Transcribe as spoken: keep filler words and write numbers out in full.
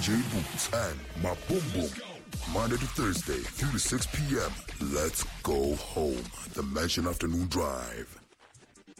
J Boots, and my Boom Boom. Monday to Thursday, three to six p.m. Let's go home. The Mansion Afternoon Drive.